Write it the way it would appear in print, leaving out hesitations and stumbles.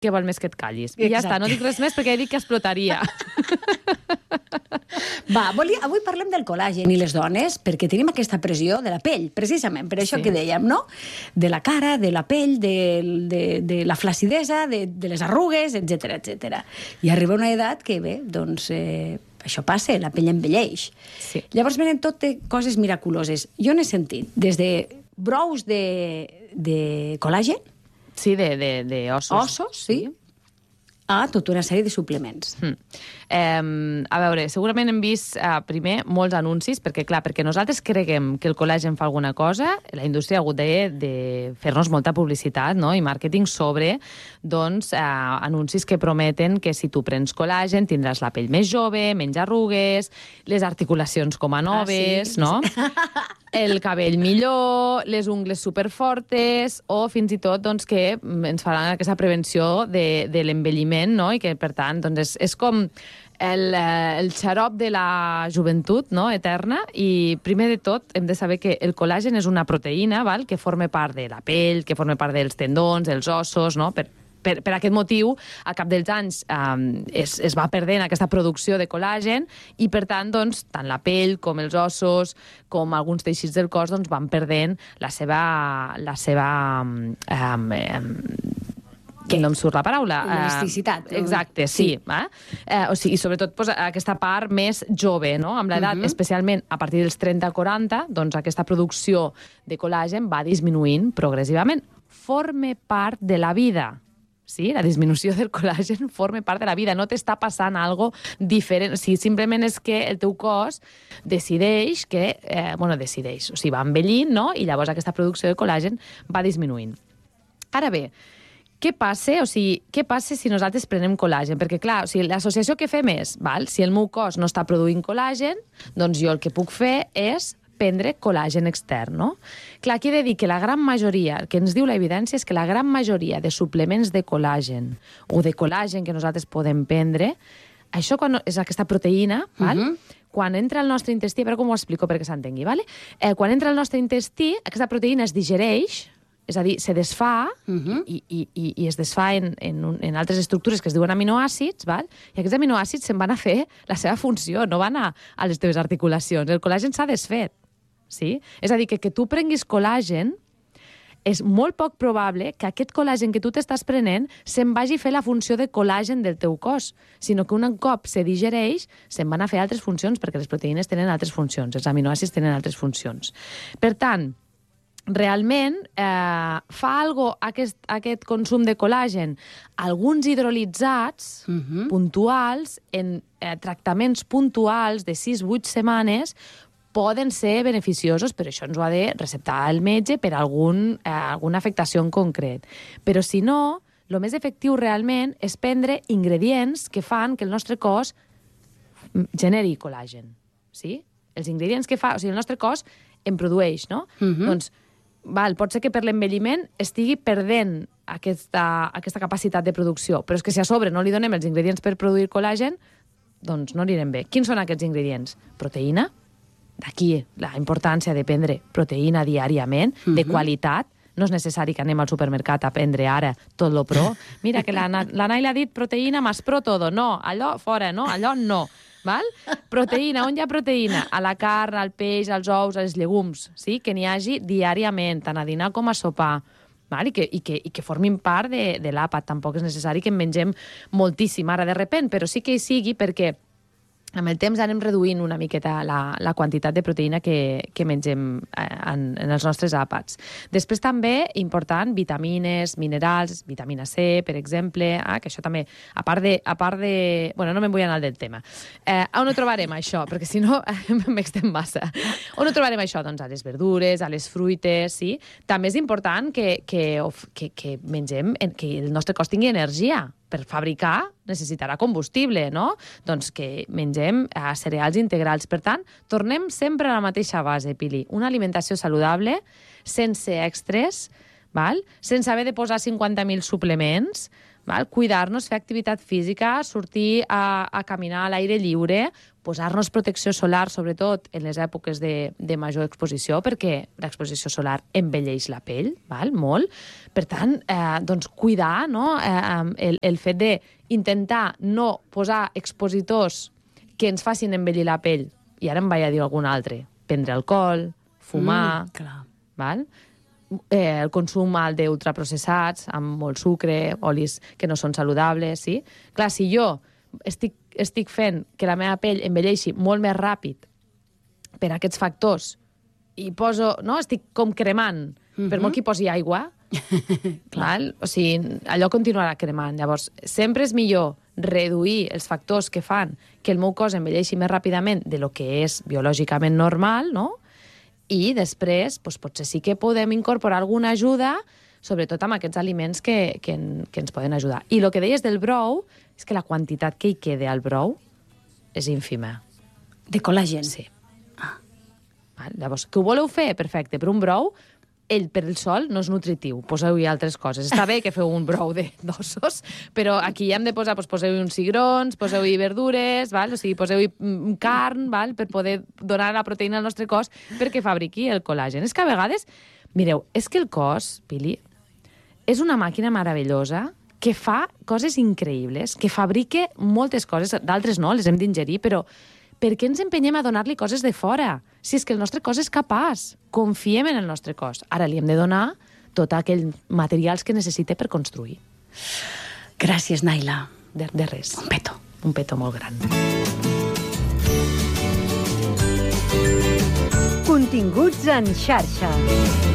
què vol més que et callis? I ja està, no dic res més perquè he dit que explotaria. Va, avui parlem del col·làgen i les dones, perquè tenim aquesta pressió de la pell, precisament, per això que dèiem, no? De la cara, de la pell, de la flacidesa, de les arrugues, etc etc. I arriba una edat que, bé, doncs... això passa, la pell envelleix. Sí. Llavors venen tot coses miraculoses. Jo n'he sentit des de brous de col·làgen, sí, de ossos. Ossos, sí. A tota una sèrie de suplements. A veure, segurament hem vist primer molts anuncis, perquè nosaltres creguem que el col·làgen fa alguna cosa, la indústria ha hagut de fer-nos molta publicitat, no? I màrqueting sobre anuncis que prometen que si tu prens col·làgen tindràs la pell més jove, menys arrugues, les articulacions com a noves, no? El cabell millor, les ungles superfortes, o fins i tot que ens faran aquesta prevenció de l'envelliment, no? I que, per tant, és com el xarop de la joventut, no? Eterna, i primer de tot hem de saber que el col·làgen és una proteïna, val? Que forma part de la pell, que forma part dels tendons, dels ossos, no? Per aquest motiu, al cap dels anys es va perdent aquesta producció de col·làgen i, per tant, tant la pell com els ossos, com alguns teixits del cos, van perdent la seva que no em surt la paraula. Elasticitat. Exacte, sí. O sigui, i sobretot aquesta part més jove, no? Amb l'edat, especialment a partir dels 30-40, aquesta producció de col·làgen va disminuint progressivament. Forma part de la vida. Sí, la disminució del col·làgen forma part de la vida. No t'està passant algo diferent. O sigui, simplement és que el teu cos decideix que... decideix. O sigui, va envellint, no? I llavors aquesta producció de col·làgen va disminuint. Ara bé, què passa? O sigui, què passa si nosaltres prenem col·làgen? Perquè, clar, o sigui, l'associació que fem és, si el meu cos no està produint col·làgen, doncs jo el que puc fer és prendre col·làgen extern, no? Clar, aquí he de dir que la gran majoria, el que ens diu la evidència és que la gran majoria de suplements de col·làgen o de col·làgen que nosaltres podem prendre, això és aquesta proteïna, quan entra al nostre intestí, a veure com ho explico perquè s'entengui, quan entra al nostre intestí, aquesta proteïna es digereix, és a dir, se desfà i es desfà en altres estructures que es diuen aminoàcids, i aquests aminoàcids se'n van a fer la seva funció, no van a les teves articulacions. El col·làgen s'ha desfet. Sí? És a dir, que tu prenguis col·làgen, és molt poc probable que aquest col·làgen que tu t'estàs prenent se'n vagi a fer la funció de col·làgen del teu cos, sinó que un cop se digereix, se'n van a fer altres funcions, perquè les proteïnes tenen altres funcions, els aminoàcids tenen altres funcions. Per tant, realment fa algo aquest consum de col·làgen. Alguns hidrolitzats puntuals, en tractaments puntuals de 6-8 setmanes, poden ser beneficiosos, però això ens ho ha de receptar el metge per alguna afectació en concret. Però si no, el més efectiu realment és prendre ingredients que fan que el nostre cos generi col·làgen. Sí? Els ingredients que fa... O sigui, el nostre cos en produeix, no? Doncs, pot ser que per l'envelliment estigui perdent aquesta capacitat de producció, però és que si a sobre no li donem els ingredients per produir col·làgen, doncs no anirem bé. Quins són aquests ingredients? Proteïna. D'aquí la importància de prendre proteïna diàriament, de qualitat. No és necessari que anem al supermercat a prendre ara tot lo pro. Mira, que la Naila ha dit proteïna más pro todo. No, allò fora, no? Allò no. Val? Proteïna, on hi ha proteïna? A la carn, al peix, als ous, als llegums. Sí? Que n'hi hagi diàriament, tant a dinar com a sopar. Val? I que formin part de l'àpat. Tampoc és necessari que en mengem moltíssim ara de repent, però sí que hi sigui perquè amb el temps anem reduint una miqueta la quantitat de proteïna que mengem en els nostres àpats. Després també, important, vitamines, minerals, vitamina C, per exemple, que això també, a part de... Bueno, no me'n vull anar del tema. On ho trobarem, això? Perquè si no m'extem massa. On ho trobarem, això? Doncs a les verdures, a les fruites, sí? També és important que mengem, que el nostre cos tingui energia. Per fabricar necessitarà combustible, no? Doncs que mengem cereals integrals. Per tant, tornem sempre a la mateixa base, Pili. Una alimentació saludable, sense extras, sense haver de posar 50.000 suplements, val? Cuidar-nos, fer activitat física, sortir a caminar a l'aire lliure, posar-nos protecció solar, sobretot en les èpoques de major exposició, perquè l'exposició solar envelleix la pell, val? Molt. Per tant, doncs, cuidar, no? El fet d'intentar no posar expositors que ens facin envellir la pell, i ara em vaig a dir algun altre, prendre alcohol, fumar, val? El consum alt d'ultraprocessats, amb molt sucre, olis que no són saludables, sí? Clar, si jo estic fent que la meva pell envelleixi molt més ràpid per aquests factors i poso, no? Estic com cremant, per molt que hi posi aigua, val? O sigui, allò continuarà cremant. Llavors, sempre és millor reduir els factors que fan que el meu cos envelleixi més ràpidament de lo que és biològicament normal, no? I després, doncs, potser sí que podem incorporar alguna ajuda, sobretot amb aquests aliments que ens poden ajudar. I el que deies del brou és que la quantitat que hi queda al brou és ínfima. De col·làgen? Sí. Llavors, que ho voleu fer? Perfecte. Per un brou, ell per el sol no és nutritiu. Poseu-hi altres coses. Està bé que feu un brou d'ossos, però aquí hi hem de posar, poseu-hi uns cigrons, poseu-hi verdures, val? O sigui, poseu-hi carn, val? Per poder donar la proteïna al nostre cos perquè fabriqui el col·làgen. És que a vegades, mireu, és que el cos, Pili, és una màquina meravellosa que fa coses increïbles, que fabrica moltes coses, d'altres no, les hem d'ingerir, però per què ens empenyem a donar-li coses de fora? Si és que el nostre cos és capaç. Confiem en el nostre cos. Ara li hem de donar tots aquells materials que necessita per construir. Gràcies, Naila. De res. Un petó. Un petó molt gran. Continguts en xarxa.